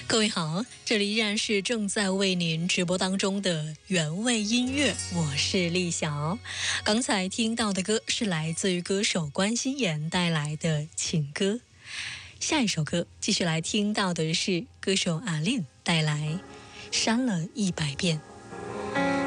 各位好，这里依然是正在为您直播当中的原味音乐，我是丽晓。刚才听到的歌是来自于歌手关心妍带来的情歌。下一首歌继续来听到的是歌手阿令带来删了100遍。